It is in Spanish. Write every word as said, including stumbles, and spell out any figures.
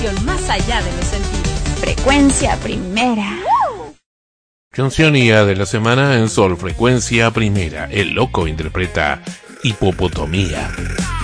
más allá de los sentidos. Frecuencia primera. Canción I A de la semana en Sol Frecuencia Primera. El Loco interpreta Hipopotomía.